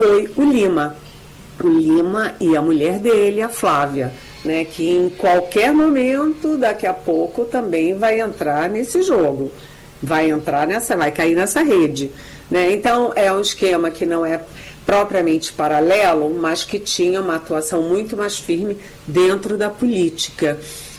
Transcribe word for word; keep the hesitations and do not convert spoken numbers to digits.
foi o Lima. O Lima e a mulher dele, a Flávia, né, que em qualquer momento, daqui a pouco, também vai entrar nesse jogo, vai entrar nessa, vai cair nessa rede, né? Então é um esquema que não é propriamente paralelo, mas que tinha uma atuação muito mais firme dentro da política.